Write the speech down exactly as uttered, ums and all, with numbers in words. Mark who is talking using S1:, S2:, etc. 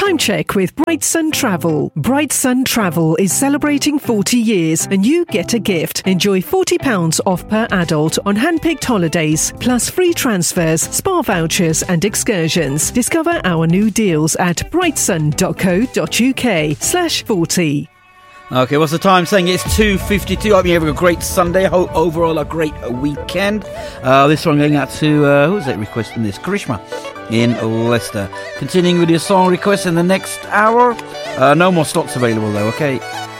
S1: Time check with Bright Sun Travel. Bright Sun Travel is celebrating forty years and you get a gift. Enjoy forty pounds off per adult on hand-picked holidays, plus free transfers, spa vouchers and excursions. Discover our new deals at brightsun.co.uk slash 40.
S2: Okay, what's the time saying? It's two fifty-two. I hope you're having a great Sunday. Hope overall a great weekend. Uh, this one going out to, uh, who's it requesting this? Karishma in Leicester. Continuing with your song requests in the next hour. Uh, no more slots available though, okay?